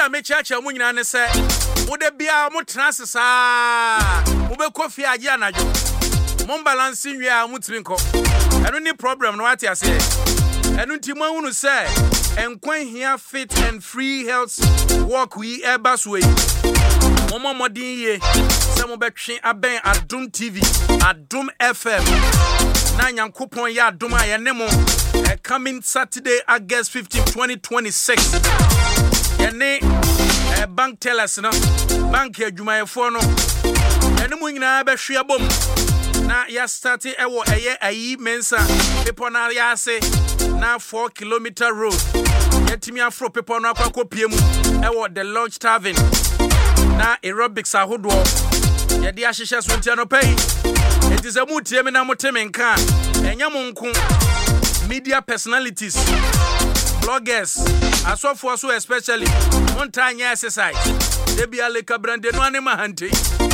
a me chacha mu nyina ne se wo de bia mo trans saa wo be kofi age anajo mo balance nwe a mo tiri nko eno ni problem no ati ase eno nti mo hunu se enkwan here fit and free health walk we ebas way momo modin ye se mo betwe aben Adum TV Adum FM na nyankopon ya adum aye ne mo coming Saturday August 15 2026 yene bank tellers no bank adwumayefo no ene mo nyina behwe abom na ya start ewo eye ayi mensa people na ya ase na 4 kilometer road yetimi afro people no akwakopiemu ewo the Lodge Tavern na aerobics ahodo yede ahihye so ntia no pay enti se mu tie me na moteme nka enya monku media personalities bloggers asofo so especially on time exercise they be aleka brande no anima hante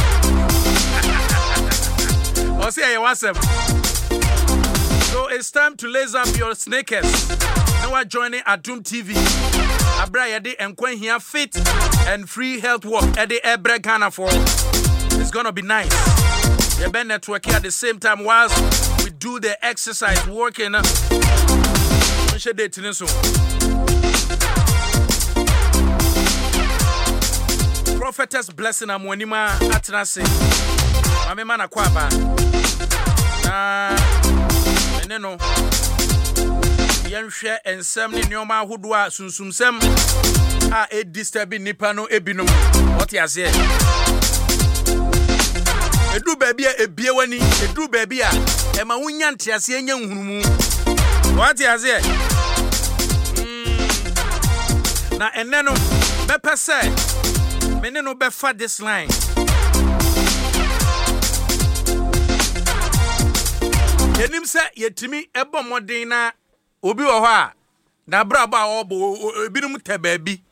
o say WhatsApp. So it's time to lace up your sneakers. Now we're joining Adum TV. Abra yedi enkwen here fit and free health walk at the Ebre Ghana for. It's gonna be nice. You be networking at the same time whilst we do the exercise working. Prophetess Blessing Amwanima Atrase. Mame mana kwaba. Eneno. Yenhwe ensem ne nyoma ahodo a sunsumsem a disturb nipa no ebinum. What you say? Edu baby a ebie wani, edu baby a ema wunya ntiase enya nhunumu. What you say? Na eneno bepe se meneno befa this line. Yenim se yetimi ebo modin na obi wo ho a na braba a obo ebinum tebabi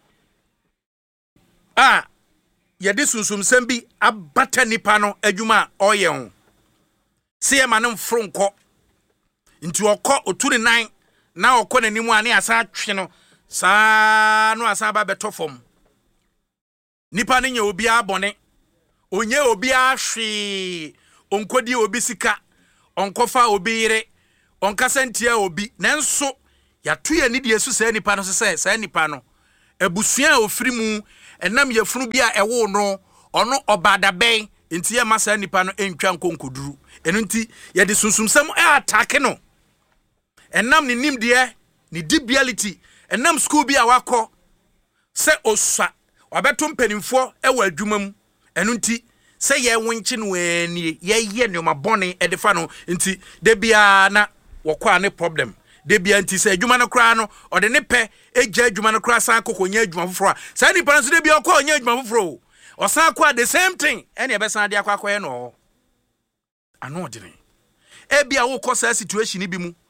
yede sunsumsem bi abata nipa no adwuma oye ho se ye manem fronko nti okọ oturi nan na okọ nanimu ane asa twe no saa no asa ba betofom nipa ne nya obi abone onye obi ahwe onkodi obi sika onkofa obi ire onkasantia obi nanso yatu ya ni de su sa nipa no se sa nipa no abusua ofiri mu enam yafunu bi a ewo no ono obadaben enti ye masa nipa no entwa nkonkoduru enu nti ye de sunsumsem attack no enam ni nimde ni debility enam school bi a wakọ se osua obeto mpanimfo ewa adwuma mu enu nti se ye wonchi no ani ye ne mabone edefa no nti de bia na wokwa ne problem de bia nti se adwuma no kra no ode ne pe eja adwuma no kra san kokonya adwuma foforo sa ni pan so de bia okwa onya adwuma foforo o san kwa the same thing ene e be san de akwa no ano odine e bia wokọ sa situation bi mu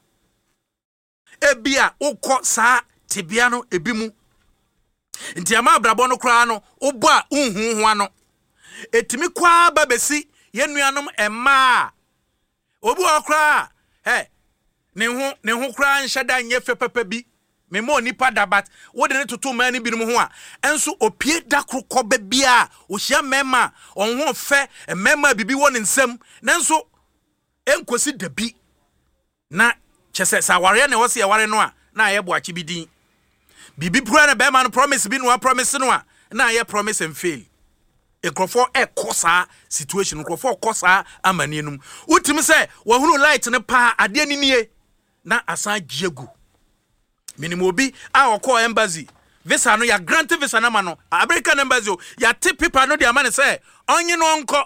e bia wokọ sa tibia no ebi mu nti ama abrabo no kra no obo a unhu ano etimi kwa babesi yenuanom emma obi okra ne ho kra nhyada nyefe papa bi me mo nipa dabat wo de ne toto man ni binom ho a enso opie dakrokọ ba bia o hia mema onho fe mema bibi wo ne nsam nanso enkosi dabi na chese sa ware ne wo se ware no a na ye boachi bidin bibi pura na be man promise bi no promise no a na ye promise and fail ekrofo ekosa situation ekrofo kosa amanenum utimi se wahunu light ne pa ade ninie na asan giegu minimum obi a okọ embassy visa no ya grant visa na ma no American embassy ya tip paper no dia man say onye no onko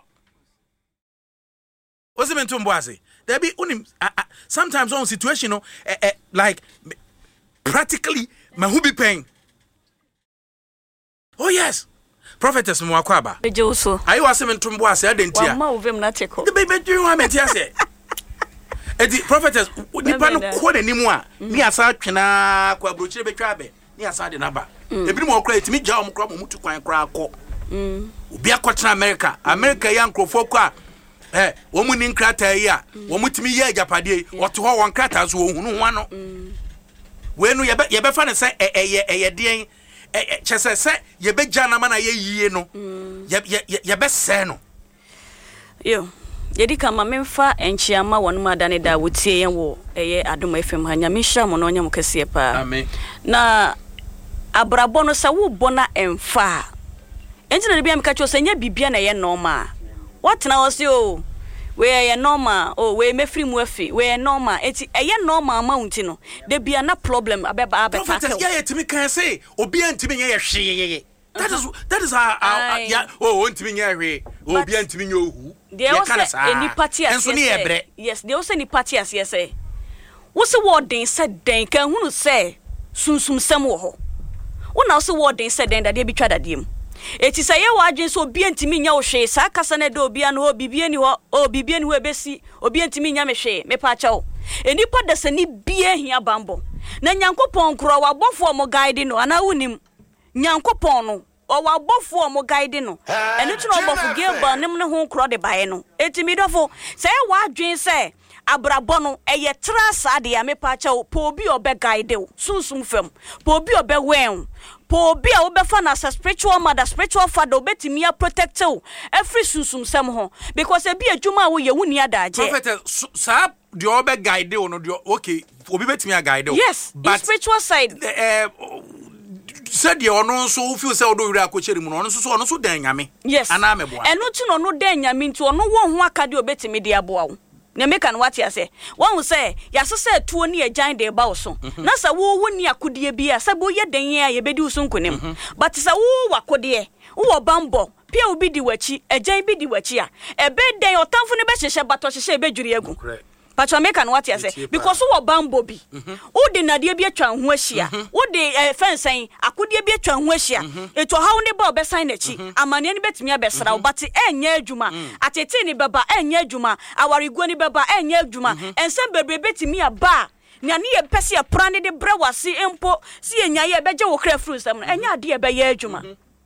osimentu mboase there be unim sometimes on situation no like practically mahubi pain. Oh yes, prophetess Mwakwaba. Ejoso. Ayi wasementu mboase adentia. Wa ma ovem na cheko. The baby do you want say? Edi prophetess nipa no ko nanimu a ni asa twena kwa brochire betwa abe ni asa de naba ebi mo okra etimi gya omkra mo mutu kwan kra akọ obi akọtena America ya nkrofo kwa wo mu ni nkrata yi a wo mutimi ye agapade oto ho won krata so wo hunu ho ano we no ye be fa ne se eye den chese ye be jana ma na ye yie no ye be se no yo yedi kama memfa enchiama wonu adane da wotie yen wo eye Adom FM ha nyame hya mo no nyam kese pa amen na abrabo no sa wo bona emfa entina bia meka cho senya bibia na ye normal watena wose o we ye normal o we mefri mu afi we normal eti eye normal amount no de bia na problem abeba prophet ya yetimi kan say obi antimi ye hwe that is how yeah oh ntimi nye hwe obi antimi nye ohu they also any party as yes they also any party as yes say wose wording said den kan hunu say sunsum sem wo ho wona wose wording said den da de bi twa dadiem eti say ye wadwen so obi antimi nya wo hwe sa kasa na de obi an ho bibie ni ho o bibie ni ho ebesi obi antimi nya me hwe me pa chawo enipa da sani bie hia bambo na nyankopon kro wa bofo mo guide no ana wunim nyankopon no o wa bofo mo guide no eni tuna obofo geba nim ne ho kro de bae no eti mi dofo say wadwen say abrabo no eye trasa de ya me pa chawo po obi obe guide wo sunsum fam po obi obe wen po obi a obefa na spiritual mother spiritual father obetimi a protect you every sunsum sem ho because e bi adwuma wo ye wuni adaje prophet sa the obe guide wo no okay obi betimi a guide wo yes but spiritual side said you no so feel say odo wura akochere mu no so dan nyame yes ana meboa eno ti no dan nyame nti ono wo ho akade obetimi de aboa wo na make an what you say one say ya so say tuo ni agyan de ba wo so na sa wo woni akodie bia sa bo ye dan ya ye bedi wo so nkonem but sa wo wakodie wo bambo pia obi di wachi agyan bi di wachi a ebe den otamfo ne be hyehye bato hyehye be dwuri egu but you make an what you say because wo bambo bi wo de nade bi atwa ho ahia wo de fensen akodie bi atwa ho ahia eto hawo ne ba obesan na chi amane ne betimi abesra but enya adwuma atete ni baba enya adwuma awariguo ni baba enya adwuma ensem bebre betimi aba nya ne ye pese prane de brewase empo si enya ye beje wo kra fru sam enya ade ye be ye adwuma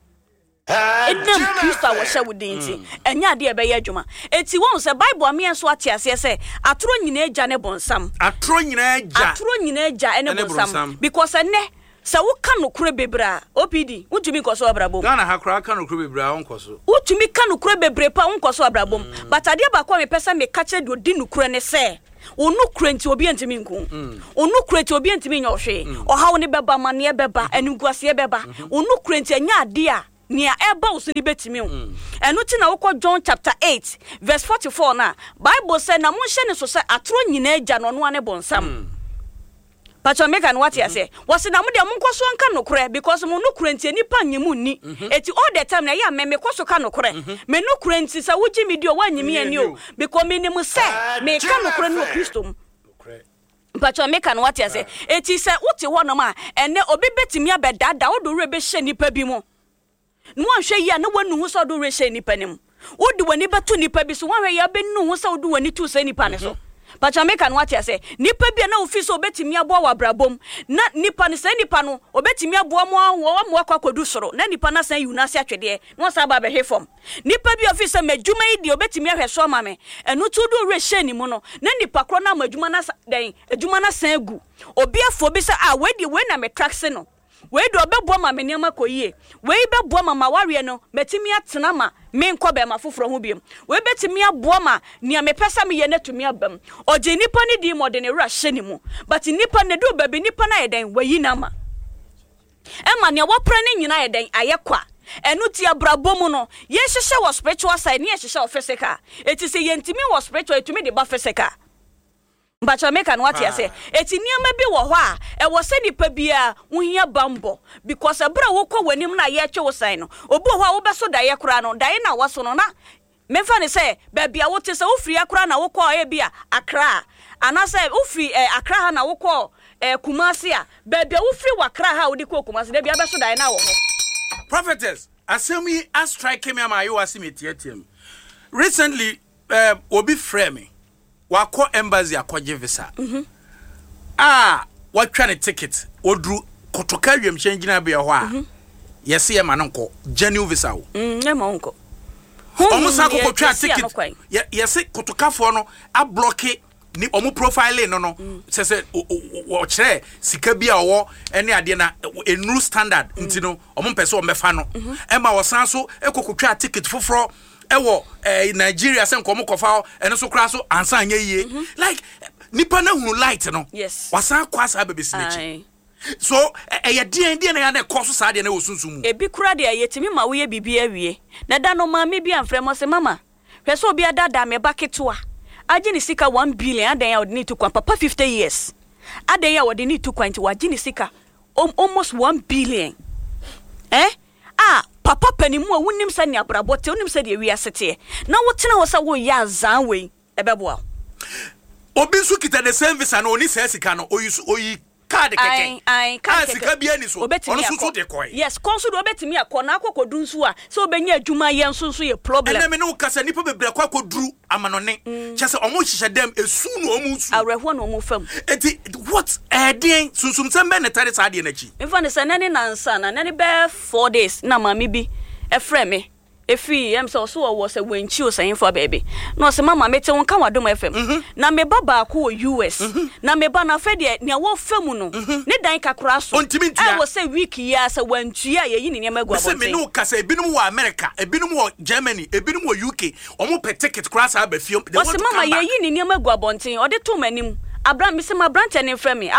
edem Kristo wa hye wudinti enya ade e be ye adwuma eti won se Bible ame so ate ase se atoro nyina agya ne bonsam atoro nyina agya ene bonsam because ene se wo ka no kure bebra OPD utumi koso abrabom Ghana ha kura ka no kure bebra onkoso utumi ka no kure bebre pa onkoso abrabom but ade ba kwa me pesa me ka che do di no kure ne se onu kure nti obi antimi nku onu kure nti obi antimi nya ohwe ohawo ne beba mane beba enunguase beba onu kure nti anya ade a nia eba usini betimi enu ti na wokọ John chapter 8 verse 44 na Bible say na monhye ne so say atoro nyina agya no no ane bonsam pacho make an what you say was na mo de monkoso anka no kure because mo no kure nti nipa nyimu ni eti all the time na ya me koso ka no kure me no kure nti sa wuji mi dio wanyimi ani o because me ni mo say me ka no kure no Kristo pacho make an what you say eti say uti ho no ma ene obi betimi abedada wo do re be hye nipa bi mo no ahwe ya na wanu hu so do rehye nipa nim wodi wani beto nipa bi so wanhwe ya be nu hu so do wani tu se nipa ne so but American what you say nipa bi na ofi so obetimi aboa wa brabom na nipa ne se nipa no obetimi aboa mo akwakodu soro na nipa na san yunase atwede no sa ba be hwe fom nipa bi ofi se madwuma yi di obetimi ahwe so ma me enu tu do rehye ni mu no na nipa kro na madwuma na den adwuma na san egu obi afo bi se we di we na me traxe no we do obeboa ma menema koyie we beboa ma maware no metimi atena ma me nkobe ma foforo ho biem we betimi aboa ma nia me pesa me ye natumi abam oje nipa ne di modern ra hye ni mu but nipa ne do baby nipa na yeden wayi na ma ema ne wopra ne nyina yeden ayekwa enu ti abrabo mu no ye hyehye wo spiritual side ne ye hyehye wo physical eti se ye ntimi wo spiritual etumi de ba physical but I make an what you say eti niam bi wo ho a e wo se nipa bia wo hia bambo because abra wo kọ wanim na ye twe wo sign no obi ho a wo beso da ye kura no da ye na waso no na memfa ne se ba bia wo te se wo firi akura na wo kọ e bia akra ana se wo firi akra ha na wo kọ Kumasi a ba bia wo firi wakra ha wo di kọ Kumasi da bia beso da ye na wo ho prophetess asemi a strike me am ayo asimetiatem recently obi frame me wako embassy akoje visa watwa ne ticket odru kotoka wiemhye ngina be ho a yesi e ma nko genuine visa wo e ma nko omusa kokotwa ticket yesi kotokafo no a blocke ni omu profile no se wo kire sika bia wo ene ade na enru standard nti no omu pese o mefa no e ma wo san so ekokotwa ticket foforo ewo Nigeria se nkomo kofa ene so kra so ansa anya yie like nipa na hunu light no wasan kwasa bebesinechi so eye die na ya na koso sa de na osunsumu ebi kura de yetimi ma wo ye bibia wie na da no ma me bia mfremo se mama hwese obi adada me baketo a agini sika 1 billion adan ya odini to kwan papa 50 years adan ya odini to kwan ti wagini sika almost 1 billion papa panimu a wonim sa ne abrabote wonim sa de wi asete na wotena wo sa wo ya zan we ebeboa obi su kita the same visa na oni sa sika no oyi card keke card sika bia ni so ono susu de koi yes konsu do betimi akona akokodu nsu a so obenya adwuma ye nso ye problem ene me no kasa nipa bebre akokoduru amanone chese omo hihye dem esu no omo su awreho no omo fam eti what den sunsum sembe ne tare sa de na chi mfa ne sanani nansa na nani be 4 days na mama bi efreme efi em so wo se wanchi o san for baby no se mama mete won kan wadom fm na me baba ko US na me ba na fe de ne wo fam no ne dan kakura so e wo se week ya se wantua ye yi ne ne magwa se me no kasa ebinum wo America ebinum wo Germany ebinum wo UK omo pe ticket cross aba fie de wo mama ye yi ne ne magwa bonten o de to manim Abraham me se ma branch ne frame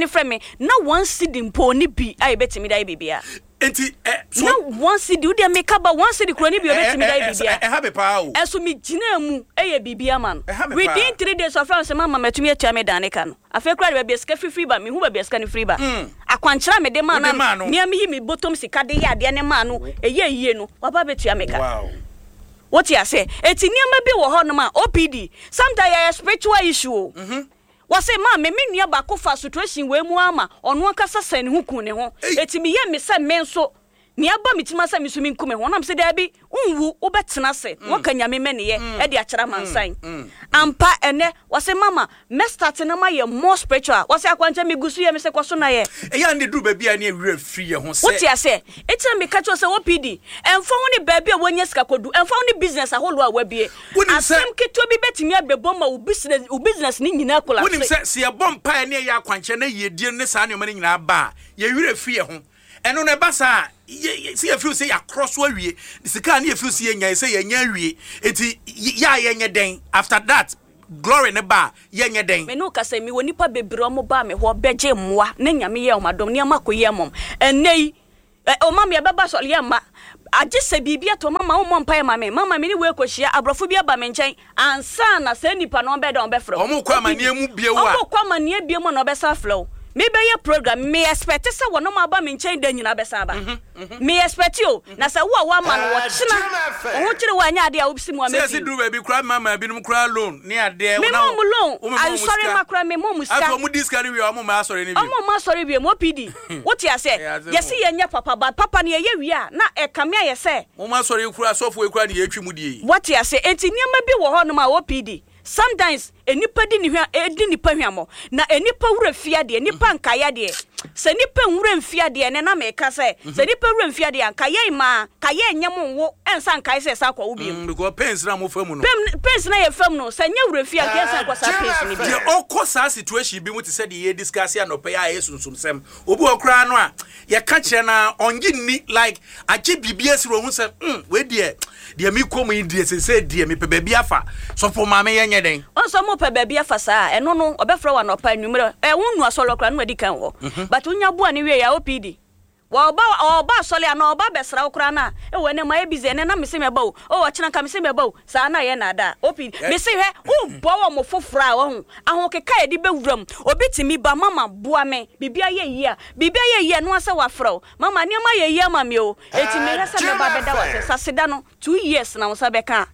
na one city mpo ni bi ai betimi dai bibia enti so one city u de make ba one city kro ni bi betimi dai bibia have pa o enso mi gina mu eye bibia man within 3 days of France mama matumi atua me dane ka no afa kra de ba ska free ba me hu ba ska ni free ba akwankyera me de man na me mi yi mi bottom sika de ya de ne man no eye yie no baba betua me ka wow what you say eti niam bi wo ho no ma OPD sometimes a spiritual issue wase ma me nua ba ko fa situation we mu ama ono akasa sane hukun ne ho etimi ye me se me nso ne aba mitima sa misumi nkume ho nam se da bi unwu obetena se wo kanyame me ne ye e de akira mansan ampa ene wase mama me start na ma ye more spiritual wase akwancha me gusu ye me se kwaso na ye e ya ndi duru ba bia ne awira free ye ho se what you say etina me catch se OPD enfo ho ne ba bia wonya sika kodu enfo ho ne business aholo a wabie asem keto bi betimi abebo ma u business ni nyina kola wonim se ye bompa ne ye akwancha na ye die ne sa ne ma nyina ba ye awira free ye ho eno ne basa see if you say across we sika na if you see nya say nya wie enti ya ye den after that glory ne ba ye nya den me no kasa mi woni pa bebre omo ba me ho beje mmoa na nyame ye omadom ne makoye mom enei o mama ye baba so le ma age se bibia to mama wo mpa ma me mama me ni we kohia abrofo bi aba me nchen ansa na se nipa no be don be fro omo kwa manie mu biewu a omo kwa manie bie mu no be sa flo me be ye program me expect say wono ma ba me nchen da nyina be sa ba me expect you na say wo wa ma no wo china wo chire wa nya ade a obisi mu ameti say do baby cry mama binum cry loan ne ade me mom loan I sorry ma cry me mom ska aso mu discard we omo ma sorry ne bi omo ma sorry bi mo PD what you say yes ye nya papa ba papa ne ye wi a na e kamia ye say mo ma sorry kura sofo e kura ne ye twi mu die what you say enti niam bi wo ho no ma OPD sometimes enipa di ni hwa edi nipa hwamo na enipa wura fia de enipa nkaya de se nipa wura mfia de ne na meka se nipa wura mfia de nkaya ma kaya nyam wo ensa nkaya se sa kwa ubi because pens na mo famu no pens na ye fam no se nya wura fia ke sa kwa sa pens ni bi de okosa situation bi mu te se de ye discuss ya no pe ya yesunsum sem obi okra no a ye ka kire na ongi ni like age bibia siro hu se we de mi komu die se de mi pe bia afa so for mama ye nyeden onso mo pe bia afa sa eno no obefra wa no pa nwumre wonu asolo kra no adi kan ho but unya bua ni we ya OPD wa oba asole ana oba besra okra na we ne ma ebize ne na mese meba o wa china ka mese meba o sa na ye na da OPD mese he u bo wo mo fofra wo hu ahokeka ye di bewuram obi timi ba mama bua me bibia ye ye no asa wa fra mama ne ma ye ye ma me o eti me hesa me ba beda wa sa seda no 2 years na wo sa beka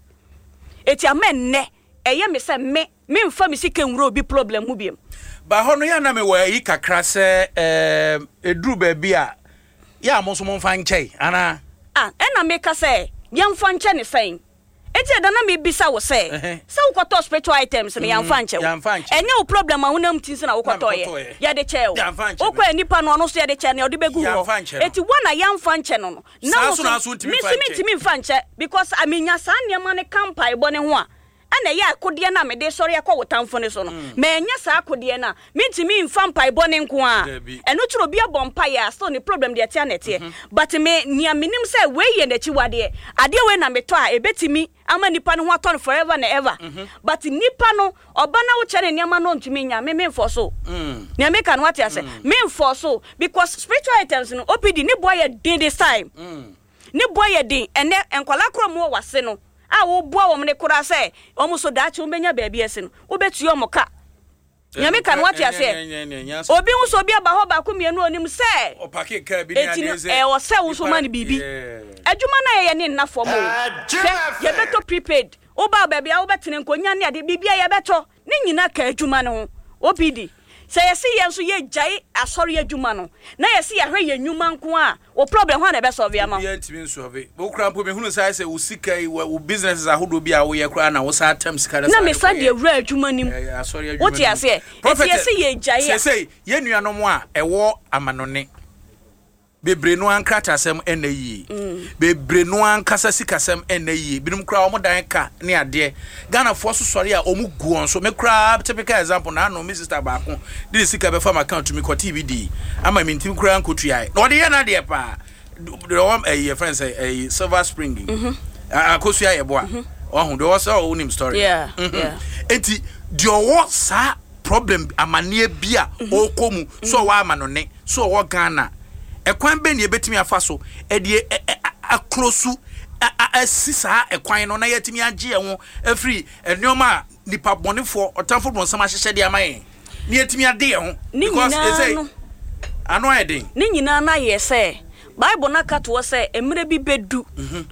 eti amenne eye me se me mfa me sike nwuro obi problem hu biem ba hono ya na me wa yi kakra se eduru ba bia ya mo so mo mfa nche ana ena me ka se yamfa nche ne sen eti da na me bisa wo se ukoto spiritual items me yamfa nche enye o problem ahunam tinse na ukoto ye ya de che okwa nipa no no so ya de che ne odi begu ho eti wana yamfa nche no na so ntimi mfa nche because amenya sa niam ne kampai bone ho a ana ya akode na me de sori akọ wotamfo ne so no me enya sa akode na mentimi mfa mpai bone nko a eno tro bi abompa ya so ne problem de tia nete but me nia minim say we ye na chi wade ade we na me to a ebetimi ama nipa no ho aton forever and ever but nipa no oba na wo kye ne niam no ntumi nya me mfo so nia me kan what ya say me mfo so because spiritual items no opd ni boy ye dey this time ni boy ye dey ene enkwala krom wo wase no a wo boa wo me kura say omo so da chi wo benya baabi ese no wo betu yo moka nyame kan what ya say obi wo so bi aba ho ba ko mienu onim say opake ka bi na eze wo say wo so man bibi adwuma na ye ne nnafo mo ye beto prepaid wo ba baabi a wo betene nkonya ne ade bibia ye beto ne nyina ka adwuma no opd say yesi yenso ye jai asori adwuma no na yesi ya hwe ye nyuma nko a wo problem ho na be solve ama ye ntimi solve wo kra po me hunu sai say wo sika wo businesses ahodo bi a wo ye kra na wo sa tam sika na me sa de wura adwuma nim asori adwuma wo ti ase yesi ye jai say ye nuanom a ewo amanone bebre no ankrata asem enayi bebre no ankasa sikasem enayi binum kra omo dan ka ne ade Ghana for so sori a omu guon so me kra typical example na no me sister ba ko di sika be farm account to me ko TVD ama me ntim kra ankotua no de ye na de pa your friend say Silver Spring akosua ye boa ohun de was all nim story enti de owo sa problem amane bia o komu so wa amanone so wo Ghana ekwan be ne ebetimi afaso e de aklosu asisa ekwan no na yetimi age ho afri enioma nipa bonefo otamfo bon sama hyehye de amaye ne yetimi ade ho because they say ano eden ni nyina na ye say Bible na kato say emre bi bedu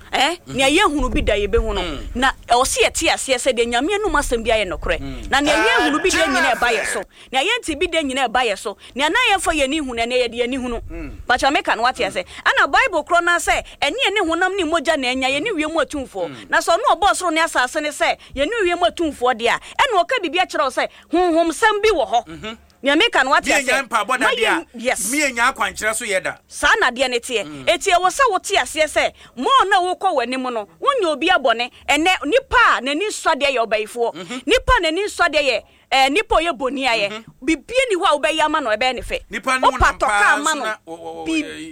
ne ye hunu bi da ye be hunu na o se yete ase se de nyame anu masem bi aye nokre na ne ye hunu bi de nyina e ba ye so ne ye nti bi de nyina e ba ye so ne na ye fa ye ni hunu ne ye de ye ni hunu but America no what ase ana Bible kro na say ene ne honam ni moja na enya ye ni wiemu atumfo na so no obo soro ne asase ne say ye ni wiemu atumfo de a ene o ka bibia kire o say honhom sam bi wo ho nyame kan what ya say yes me enya akwankyere so yeda sa na de ne tie etie wo sa wo tie ase say mo na wo kɔ wani mu no wonya obi abone ene nipa na ni so de ye obaifo nipa na ni so de ye nipa ye boni aye bibie ni wa obayi ama no ebe ne fe o patoka ama no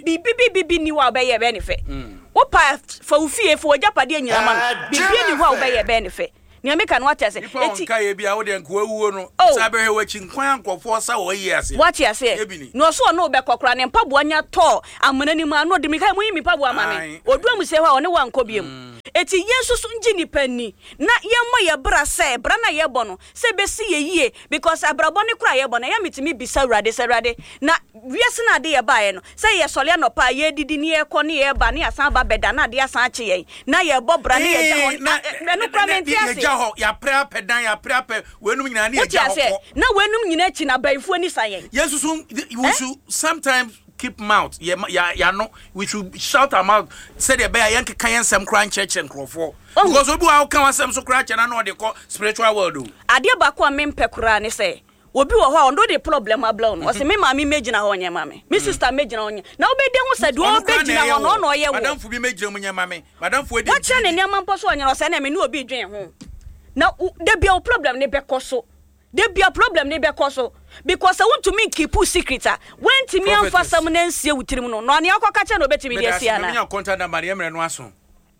bibi ni wa obayi ebe ne fe o pa fa ufie fo japade nyina ma no bibie ni wa obayi ebe ne fe ni ameka no what say eti ka ye bia wo de nko awuo no sabe he wachi nkwan ankofo sa wo yi ase what you say no so no be kokora ne mpaboa nya to amana ni ma no de mi kai mu yi mi mpaboa ma me oduam se hwa one wa nko biem eti yesu so nji ni pani na ye mo ye bra se bra na ye bo no se be si ye yie because abrabo ne kura ye bo na ya mitimi bisa urade se urade na wiase na de ye ba ye no se ye sole no pa ye didi ni ye ko ni ye ba ni asan ba beda na de asan ache ye na ye bo bra ni ye ja na no comment ase ya pra pedan ya pra pe wenum nyina na eja hoko na wenum nyina chi na baifo ni sayen Jesus we should sometimes keep mouth ya no we should shout our mouth say the be yan kan yan sam kran church and crofo because obi wa kan wasam so kran na no de ko spiritual world o ade ba ko amempe kura ne say obi wo ho ondo de problem abla no o se me mama megina ho nya mama me sister megina ho nya na obede ho se do obegina ho no no ye wo madam fu bi megina mu nya mama madam fu ede wa cha ne nyama mpo so nya no se na me ne obi dwen ho na de bia problem ne be koso de bia problem ne be koso because I want to make keep secret when to me am fast some nsie wutirim no no ne akoka cha no betimi de sia na me nya contact number ye mre no aso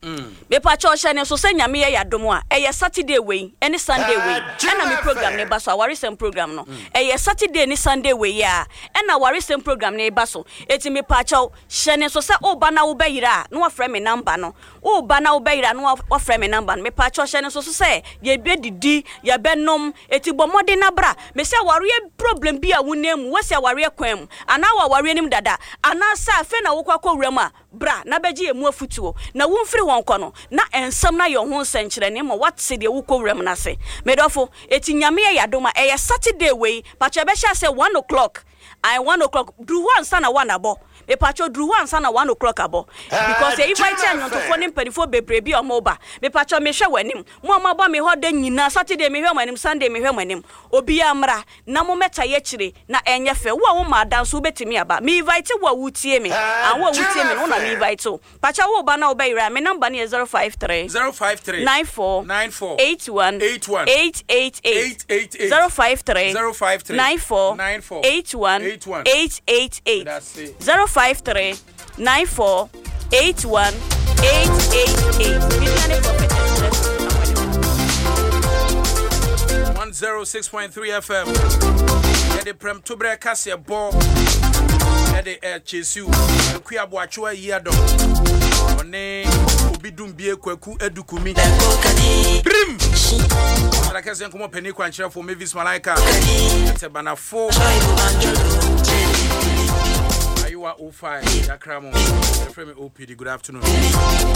me pa cho hye ne so se nyame ye yadom a eye Saturday wey any Sunday wey na me program ne ba so awaresem program no eye Saturday ni Sunday wey ya na awaresem program ne ba so eti me pa cho hye ne so se o ba na wo bayira no wa frame me number no o ba na wo bayira no wa frame me number me pa cho hye ne so se ye be didi ye be nom eti bomode na bra me se aware problem bi a wonam wo se aware kwam ana wa aware nim dada ana sa fe na wo kwakọ wura a bra na beji emu afutuo na wo mfiri won kọ no na ensam na yo ho nsenkyere ne mo what se de wo kọ wura na se medofo eti nyame ya yadoma eye Saturday wey pa che be sha say 1 o'clock I 1 o'clock do one sana one abo e pacho dru ansa na 1 o'clock abo because e invite anyotofo ne mpanifo bebre bi omoba me pacho me hwe wanim mo amaba me ho da nyina Saturday me hwe wanim Sunday me hwe wanim obi amra na mo meta ye kire na enye fe wo ma danso betimi aba me invite wo wutie me an wo wutie me no na me invite so pacho wo ba na wo be ira me number na 053 94 81 888 053 94 81 888 053 94 81 888 106.3 FM. The Prem Tubre Cassia Ball. The Chesu. Kuya Boachua Yado. One Obidum Bie Kwaku Edukumi. Brim! La Cassian come up and Quancha for Mavis Malaika. It's a banner 4. You are 05. Yakramo. Frame OPD. Good afternoon.